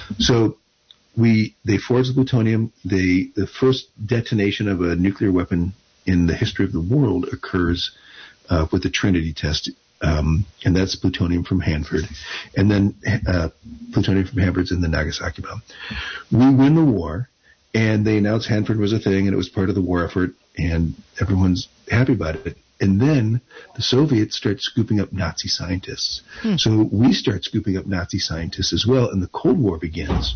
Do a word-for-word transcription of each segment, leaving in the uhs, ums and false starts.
So we they forged the plutonium. They the first detonation of a nuclear weapon in the history of the world occurs uh, with the Trinity test, um, and that's plutonium from Hanford, and then uh, plutonium from Hanford's in the Nagasaki bomb. We win the war, and they announce Hanford was a thing, and it was part of the war effort, and everyone's happy about it. And then the Soviets start scooping up Nazi scientists. Hmm. So we start scooping up Nazi scientists as well, and the Cold War begins.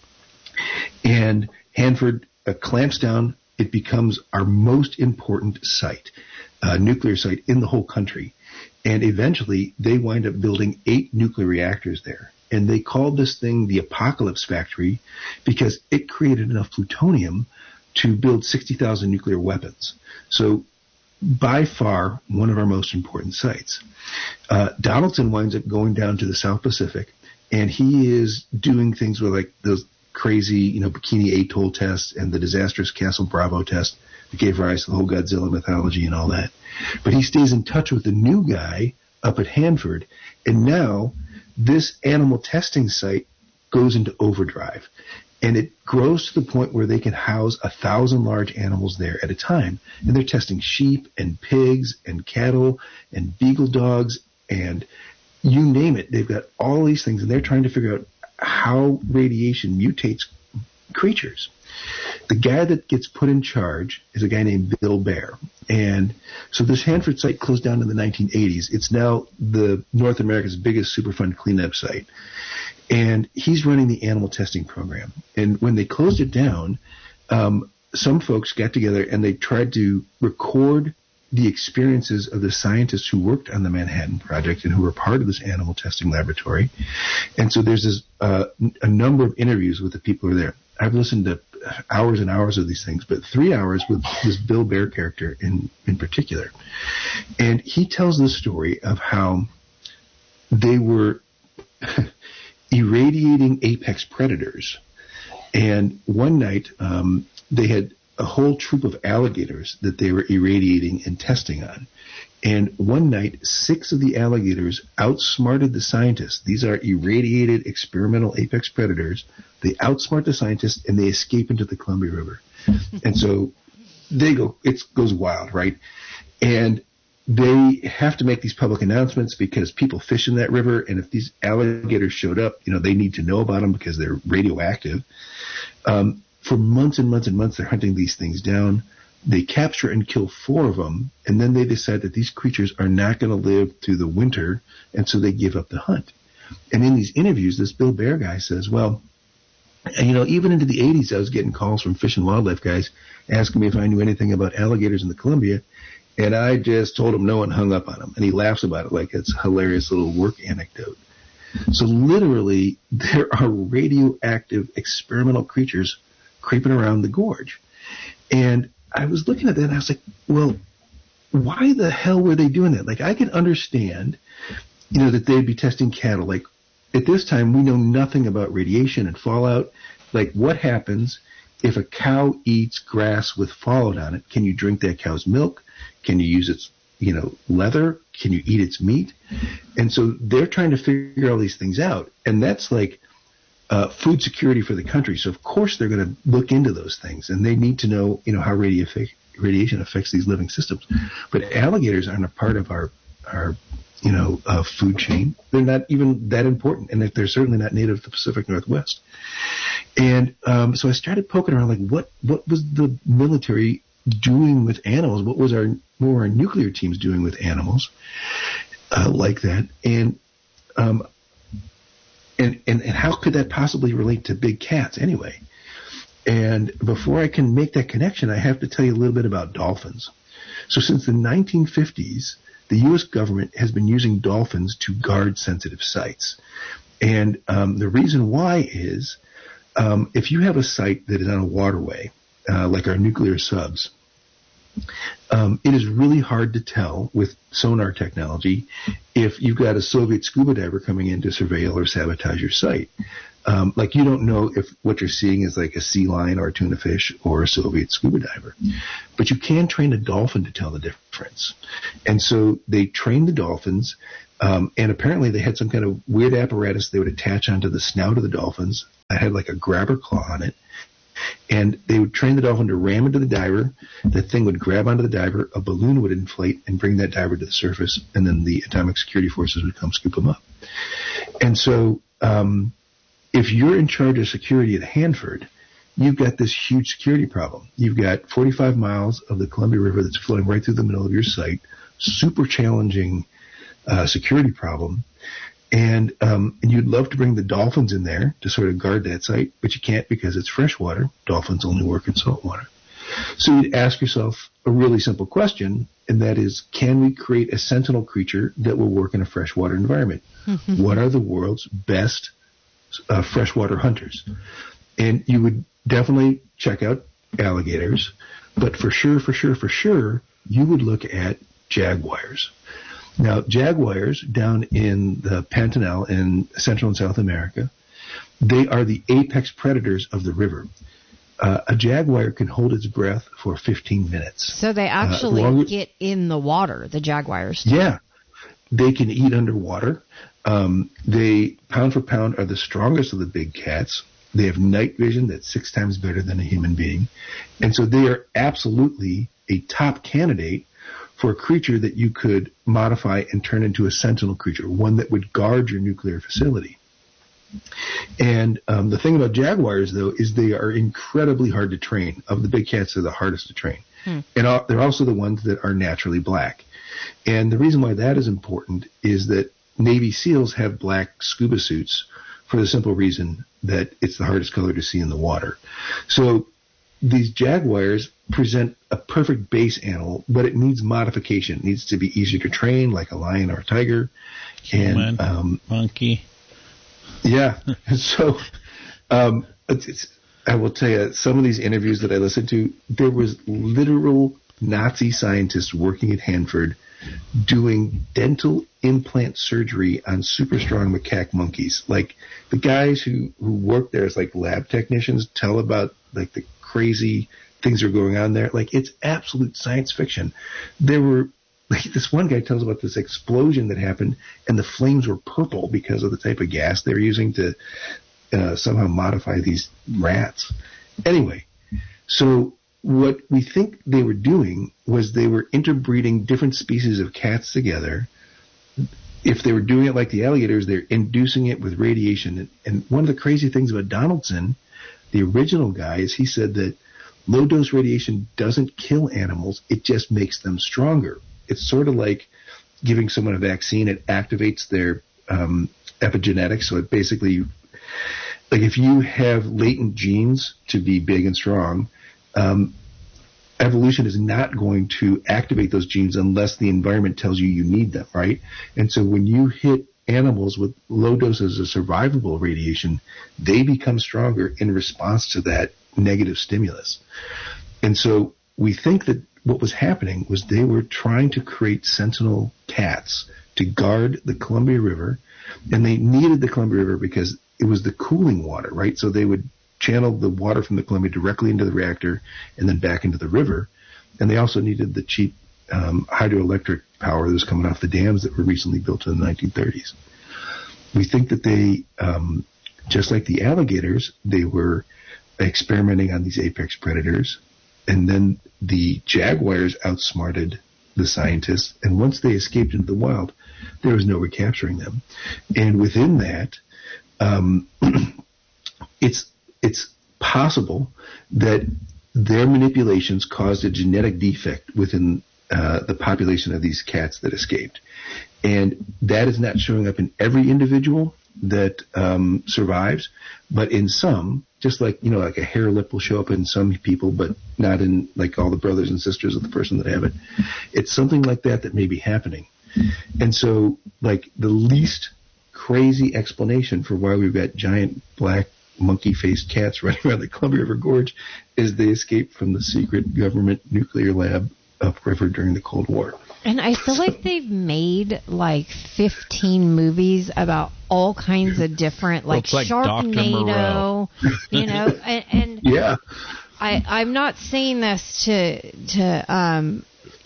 And Hanford uh, clamps down. It becomes our most important site, uh, nuclear site in the whole country. And eventually they wind up building eight nuclear reactors there. And they called this thing the Apocalypse Factory because it created enough plutonium to build sixty thousand nuclear weapons. So by far one of our most important sites. Uh, Donaldson winds up going down to the South Pacific, and he is doing things with like those crazy, you know, Bikini Atoll test and the disastrous Castle Bravo test that gave rise to the whole Godzilla mythology and all that. But he stays in touch with the new guy up at Hanford, and now this animal testing site goes into overdrive. And it grows to the point where they can house a thousand large animals there at a time. And they're testing sheep and pigs and cattle and beagle dogs and you name it. They've got all these things, and they're trying to figure out how radiation mutates creatures. The guy that gets put in charge is a guy named Bill Baer. And so this Hanford site closed down in the nineteen eighties. It's now the North America's biggest Superfund cleanup site. And he's running the animal testing program. And when they closed it down, um, some folks got together and they tried to record the experiences of the scientists who worked on the Manhattan Project and who were part of this animal testing laboratory. And so there's this, uh, a number of interviews with the people who are there. I've listened to hours and hours of these things, but three hours with this Bill Baer character in, in particular. And he tells the story of how they were irradiating apex predators. And one night, um, they had a whole troop of alligators that they were irradiating and testing on. And one night, six of the alligators outsmarted the scientists. These are irradiated experimental apex predators. They outsmart the scientists, and they escape into the Columbia River. And so they go, it goes wild, right? And they have to make these public announcements because people fish in that river, and if these alligators showed up, you know, they need to know about them because they're radioactive. Um, for months and months and months, they're hunting these things down. They capture and kill four of them, and then they decide that these creatures are not going to live through the winter, and so they give up the hunt. And in these interviews, this Bill Baer guy says, well, and, you know, even into the eighties, I was getting calls from fish and wildlife guys asking me if I knew anything about alligators in the Columbia. And I just told him no and hung up on him. And he laughs about it like it's a hilarious little work anecdote. So literally, there are radioactive experimental creatures creeping around the gorge. And I was looking at that and I was like, well, why the hell were they doing that? Like, I can understand, you know, that they'd be testing cattle. Like, at this time, we know nothing about radiation and fallout. Like, what happens if a cow eats grass with fallout on it? Can you drink that cow's milk? Can you use its, you know, leather? Can you eat its meat? And so they're trying to figure all these things out. And that's like uh, food security for the country. So, of course, they're going to look into those things. And they need to know, you know, how radi- radiation affects these living systems. But alligators aren't a part of our, our you know, uh, food chain. They're not even that important. And they're certainly not native to the Pacific Northwest. And um, so I started poking around, like, what, what was the military doing with animals? What was our what were our nuclear teams doing with animals uh, like that? And um, and, and and how could that possibly relate to big cats anyway? And before I can make that connection, I have to tell you a little bit about dolphins. So since the nineteen fifties, the U S government has been using dolphins to guard sensitive sites. And um, the reason why is um, if you have a site that is on a waterway, uh, like our nuclear subs, Um, it is really hard to tell with sonar technology if you've got a Soviet scuba diver coming in to surveil or sabotage your site. Um, like, you don't know if what you're seeing is like a sea lion or a tuna fish or a Soviet scuba diver. But you can train a dolphin to tell the difference. difference. And so they trained the dolphins, um, and apparently they had some kind of weird apparatus they would attach onto the snout of the dolphins that had like a grabber claw on it. And they would train the dolphin to ram into the diver. The thing would grab onto the diver. A balloon would inflate and bring that diver to the surface. And then the atomic security forces would come scoop them up. And so um, if you're in charge of security at Hanford, you've got this huge security problem. You've got forty-five miles of the Columbia River that's flowing right through the middle of your site. Super challenging uh, security problem. And um, and you'd love to bring the dolphins in there to sort of guard that site, but you can't because it's freshwater. Dolphins only work in saltwater. So you'd ask yourself a really simple question, and that is, can we create a sentinel creature that will work in a freshwater environment? Mm-hmm. What are the world's best uh, freshwater hunters? And you would definitely check out alligators, but for sure, for sure, for sure, you would look at jaguars. Now, jaguars down in the Pantanal in Central and South America, they are the apex predators of the river. Uh, a jaguar can hold its breath for fifteen minutes. So they actually uh, longer, get in the water, the jaguars. Yeah. They can eat underwater. Um, they, pound for pound, are the strongest of the big cats. They have night vision that's six times better than a human being. And so they are absolutely a top candidate for a creature that you could modify and turn into a sentinel creature, one that would guard your nuclear facility. And um, the thing about jaguars, though, is they are incredibly hard to train. Of the big cats, they're the hardest to train. Hmm. And uh, they're also the ones that are naturally black. And the reason why that is important is that Navy SEALs have black scuba suits for the simple reason that it's the hardest color to see in the water. So these jaguars present a perfect base animal, but it needs modification. It needs to be easier to train, like a lion or a tiger. Human, and um, monkey. Yeah. so um, it's, it's, I will tell you, some of these interviews that I listened to, there was literal Nazi scientists working at Hanford doing dental implant surgery on super strong macaque monkeys. Like the guys who, who work there as like lab technicians tell about like the crazy things that are going on there. Like it's absolute science fiction. There were like this one guy tells about this explosion that happened and the flames were purple because of the type of gas they were using to uh, somehow modify these rats. Anyway, so what we think they were doing was they were interbreeding different species of cats together. If they were doing it like the alligators, they're inducing it with radiation. And one of the crazy things about Donaldson, the original guy, is he said that low-dose radiation doesn't kill animals. It just makes them stronger. It's sort of like giving someone a vaccine. It activates their um, epigenetics. So it basically, like if you have latent genes to be big and strong, Um, evolution is not going to activate those genes unless the environment tells you you need them, right? And so when you hit animals with low doses of survivable radiation, they become stronger in response to that negative stimulus. And so we think that what was happening was they were trying to create sentinel cats to guard the Columbia River, and they needed the Columbia River because it was the cooling water, right? So they would channeled the water from the Columbia directly into the reactor and then back into the river. And they also needed the cheap um, hydroelectric power that was coming off the dams that were recently built in the nineteen thirties. We think that they, um, just like the alligators, they were experimenting on these apex predators. And then the jaguars outsmarted the scientists. And once they escaped into the wild, there was no recapturing them. And within that, um, it's It's possible that their manipulations caused a genetic defect within uh, the population of these cats that escaped. And that is not showing up in every individual that um, survives, but in some, just like, you know, like a hair lip will show up in some people, but not in like all the brothers and sisters of the person that have it. It's something like that that may be happening. And so, like, the least crazy explanation for why we've got giant black monkey-faced cats running around the Columbia River Gorge is they escaped from the secret government nuclear lab upriver during the Cold War. And I feel like they've made like fifteen movies about all kinds of different, like, like Sharknado, you know, and, and yeah, I, I'm not saying this to to um,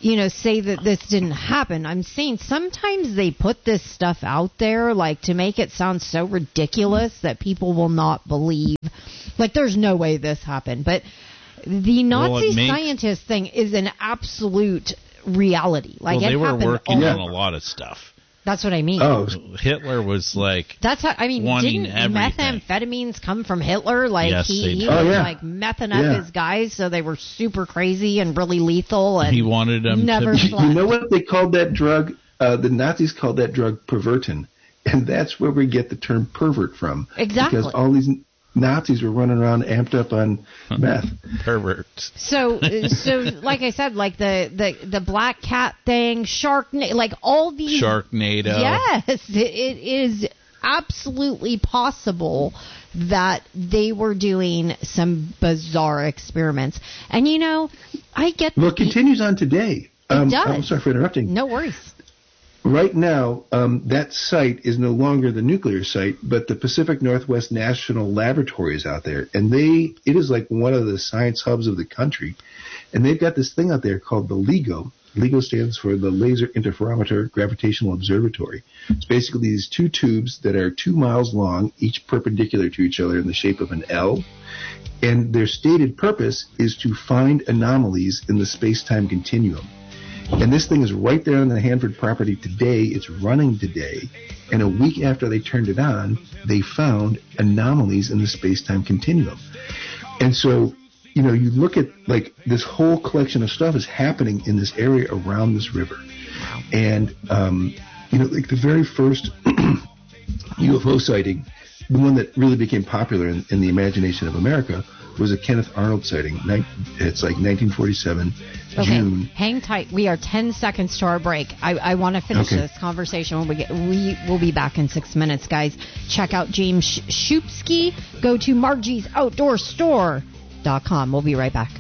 you know, say that this didn't happen. I'm saying sometimes they put this stuff out there, like, to make it sound so ridiculous that people will not believe. Like, there's no way this happened. But the Nazi well, makes, scientist thing is an absolute reality. Like, well, it they were happened working all on a lot of stuff. That's what I mean. Oh, Hitler was like, that's how I mean. Wanting Didn't everything. methamphetamines come from Hitler? Like Yes, he, they he did. was Oh, yeah. like mething up Yeah. his guys, so they were super crazy and really lethal. And he wanted them never to. slept. You know what they called that drug? Uh, the Nazis called that drug pervertin, and that's where we get the term pervert from. Exactly. Because all these Nazis were running around amped up on meth. Perverts. So, so like I said, like the, the, the black cat thing, Sharknado, like all these. Sharknado. Yes, it, it is absolutely possible that they were doing some bizarre experiments. And, you know, I get Well, it continues on today. Um, does. I'm sorry for interrupting. No worries. Right now, um, that site is no longer the nuclear site, but the Pacific Northwest National Laboratory is out there, and they it is like one of the science hubs of the country, and they've got this thing out there called the LIGO. LIGO stands for the Laser Interferometer Gravitational Observatory. It's basically these two tubes that are two miles long, each perpendicular to each other in the shape of an L, and their stated purpose is to find anomalies in the space-time continuum. And this thing is right there on the Hanford property today. It's running today. And a week after they turned it on, they found anomalies in the space-time continuum. And so, you know, you look at, like, this whole collection of stuff is happening in this area around this river. And, um, you know, like the very first U F O sighting, the one that really became popular in, in the imagination of America, was a Kenneth Arnold sighting. It's like nineteen forty-seven, Okay, June. hang tight. We are ten seconds to our break. I, I want to finish Okay. this conversation when we get. We will be back in six minutes, guys. Check out James Sh- Shupsky. Go to Margie's Outdoor Store dot com. We'll be right back.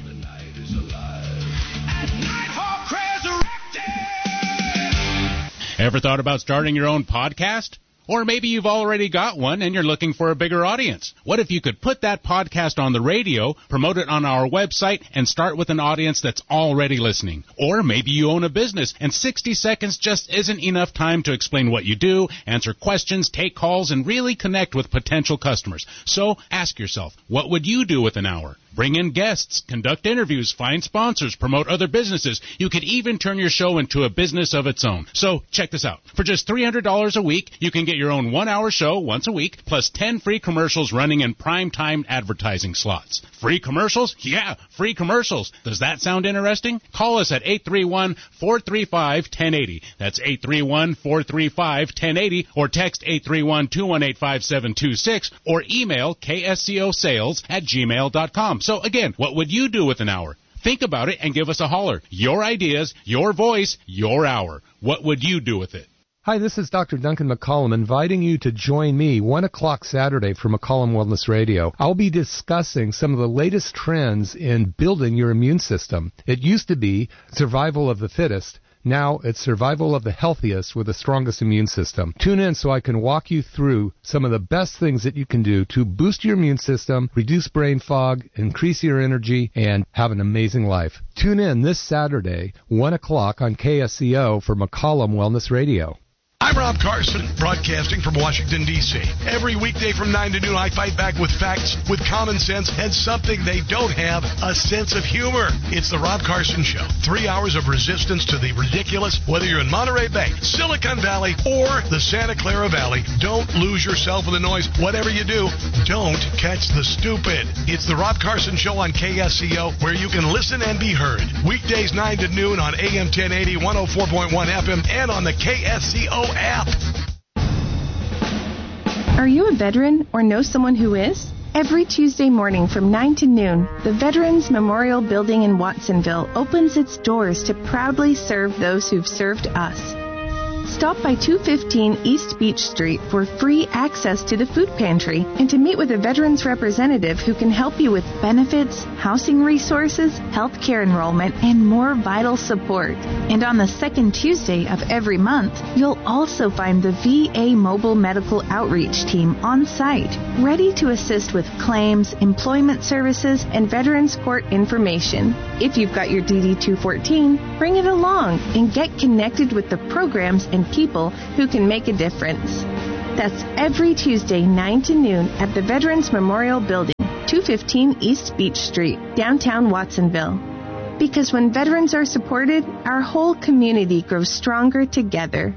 Ever thought about starting your own podcast? Or maybe you've already got one and you're looking for a bigger audience. What if you could put that podcast on the radio, promote it on our website, and start with an audience that's already listening? Or maybe you own a business and sixty seconds just isn't enough time to explain what you do, answer questions, take calls, and really connect with potential customers. So ask yourself, what would you do with an hour? Bring in guests, conduct interviews, find sponsors, promote other businesses. You could even turn your show into a business of its own. So check this out. For just three hundred dollars a week, you can get your own one-hour show once a week, plus ten free commercials running in prime-time advertising slots. Free commercials? Yeah, free commercials. Does that sound interesting? Call us at eight three one, four three five, one zero eight zero. That's eight three one, four three five, one zero eight zero, or text eight three one, two one eight, five seven two six, or email k s c o sales at gmail dot com. So again, what would you do with an hour? Think about it and give us a holler. Your ideas, your voice, your hour. What would you do with it? Hi, this is Doctor Duncan McCollum inviting you to join me one o'clock Saturday for McCollum Wellness Radio. I'll be discussing some of the latest trends in building your immune system. It used to be survival of the fittest. Now it's survival of the healthiest with the strongest immune system. Tune in so I can walk you through some of the best things that you can do to boost your immune system, reduce brain fog, increase your energy, and have an amazing life. Tune in this Saturday, one o'clock on K S C O for McCollum Wellness Radio. I'm Rob Carson, broadcasting from Washington, D C Every weekday from nine to noon, I fight back with facts, with common sense, and something they don't have, a sense of humor. It's the Rob Carson Show. Three hours of resistance to the ridiculous, whether you're in Monterey Bay, Silicon Valley, or the Santa Clara Valley. Don't lose yourself in the noise. Whatever you do, don't catch the stupid. It's the Rob Carson Show on K S C O, where you can listen and be heard. Weekdays nine to noon on A M ten eighty, one oh four point one F M, and on the K S C O app. Are you a veteran or know someone who is? Every Tuesday morning from nine to noon, the Veterans Memorial Building in Watsonville opens its doors to proudly serve those who've served us. Stop by two fifteen East Beach Street for free access to the food pantry and to meet with a veterans representative who can help you with benefits, housing resources, health care enrollment, and more vital support. And on the second Tuesday of every month, you'll also find the V A Mobile Medical Outreach Team on site, ready to assist with claims, employment services, and Veterans Court information. If you've got your D D two fourteen, bring it along and get connected with the programs and people who can make a difference. That's every Tuesday, nine to noon at the Veterans Memorial Building, two fifteen East Beach Street, downtown Watsonville. Because when veterans are supported, our whole community grows stronger together.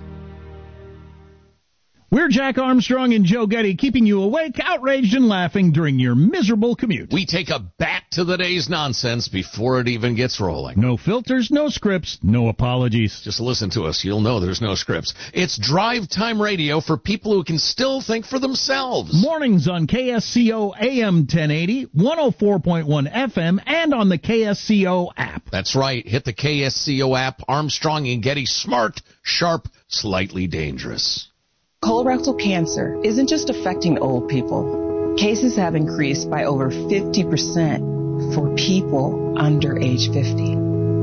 We're Jack Armstrong and Joe Getty, keeping you awake, outraged, and laughing during your miserable commute. We take a back to the day's nonsense before it even gets rolling. No filters, no scripts, no apologies. Just listen to us. You'll know there's no scripts. It's drive time radio for people who can still think for themselves. Mornings on K S C O A M ten eighty, one oh four point one F M, and on the K S C O app. That's right. Hit the K S C O app. Armstrong and Getty, smart, sharp, slightly dangerous. Colorectal cancer isn't just affecting old people. Cases have increased by over fifty percent for people under age fifty.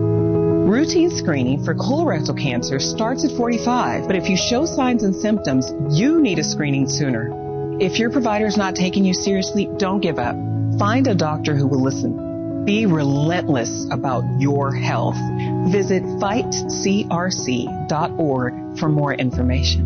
Routine screening for colorectal cancer starts at forty-five, but if you show signs and symptoms, you need a screening sooner. If your provider is not taking you seriously, don't give up. Find a doctor who will listen. Be relentless about your health. Visit fight C R C dot org for more information.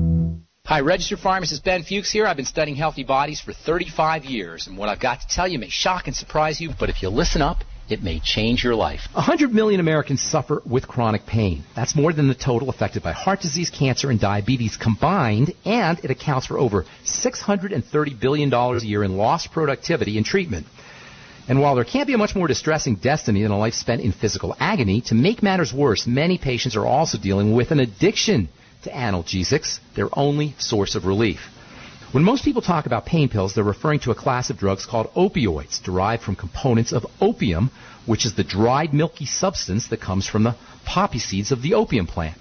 Hi, registered pharmacist Ben Fuchs here. I've been studying healthy bodies for thirty-five years, and what I've got to tell you may shock and surprise you, but if you listen up, it may change your life. one hundred million Americans suffer with chronic pain. That's more than the total affected by heart disease, cancer, and diabetes combined, and it accounts for over six hundred thirty billion dollars a year in lost productivity and treatment. And while there can't be a much more distressing destiny than a life spent in physical agony, to make matters worse, many patients are also dealing with an addiction to analgesics, their only source of relief. When most people talk about pain pills, they're referring to a class of drugs called opioids, derived from components of opium, which is the dried milky substance that comes from the poppy seeds of the opium plant.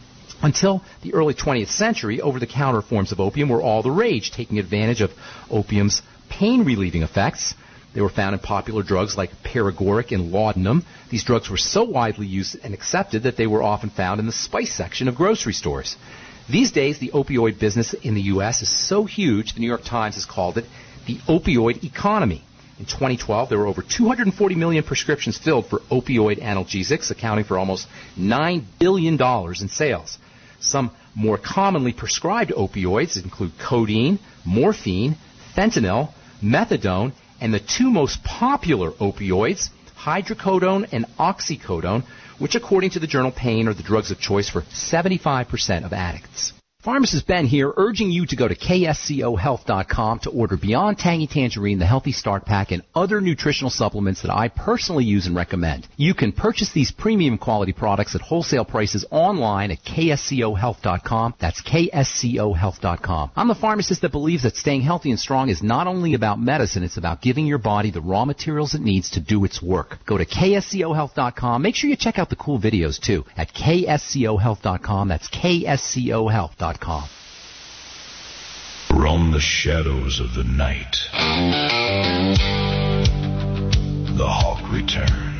Until the early twentieth century, over-the-counter forms of opium were all the rage, taking advantage of opium's pain-relieving effects. They were found in popular drugs like paregoric and laudanum. These drugs were so widely used and accepted that they were often found in the spice section of grocery stores. These days, the opioid business in the U S is so huge, the New York Times has called it the opioid economy. In twenty twelve, there were over two hundred forty million prescriptions filled for opioid analgesics, accounting for almost nine billion dollars in sales. Some more commonly prescribed opioids include codeine, morphine, fentanyl, methadone, and the two most popular opioids, hydrocodone and oxycodone, which according to the journal Pain are the drugs of choice for seventy-five percent of addicts. Pharmacist Ben here, urging you to go to K S C O health dot com to order Beyond Tangy Tangerine, the Healthy Start Pack, and other nutritional supplements that I personally use and recommend. You can purchase these premium quality products at wholesale prices online at K S C O health dot com. That's K S C O health dot com. I'm the pharmacist that believes that staying healthy and strong is not only about medicine, it's about giving your body the raw materials it needs to do its work. Go to K S C O health dot com. Make sure you check out the cool videos, too, at K S C O health dot com. That's K S C O health dot com. From the shadows of the night, the hawk returns.